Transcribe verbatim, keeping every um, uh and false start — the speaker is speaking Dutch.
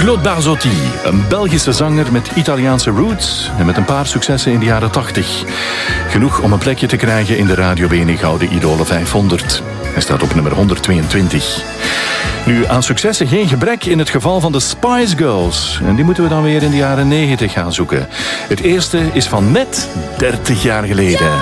Claude Barzotti, een Belgische zanger met Italiaanse roots en met een paar successen in de jaren tachtig. Genoeg om een plekje te krijgen in de Radio één Gouden Idolen vijfhonderd. Hij staat op nummer honderdtweeëntwintig. Nu, aan successen geen gebrek in het geval van de Spice Girls. En die moeten we dan weer in de jaren negentig gaan zoeken. Het eerste is van net dertig jaar geleden.